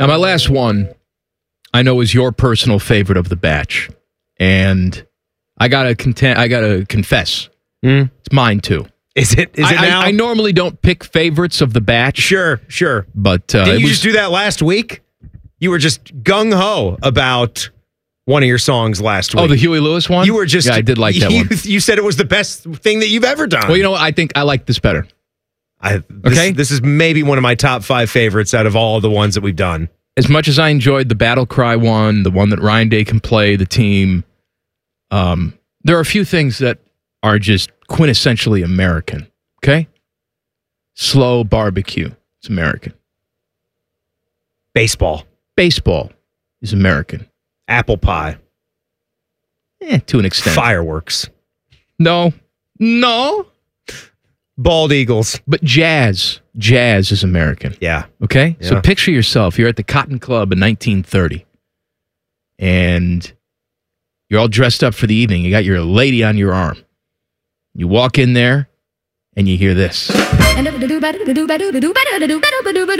Now, my last one, I know, is your personal favorite of the batch, and I gotta confess, it's mine too. Is it now? I normally don't pick favorites of the batch. Sure. But did you just do that last week? You were just gung ho about one of your songs last week. Oh, the Huey Lewis one? You were just... Yeah, I did like that one. You said it was the best thing that you've ever done. Well, you know what? I think I like this better. This is maybe one of my top 5 favorites out of all of the ones that we've done. As much as I enjoyed the Battle Cry one, the one that Ryan Day can play, the team, there are a few things that are just quintessentially American, okay? Slow barbecue, it's American. Baseball is American. Apple pie. To an extent. Fireworks. No. Bald eagles. But jazz is American. Yeah. Okay? Yeah. So picture yourself, you're at the Cotton Club in 1930, and you're all dressed up for the evening. You got your lady on your arm. You walk in there, and you hear this.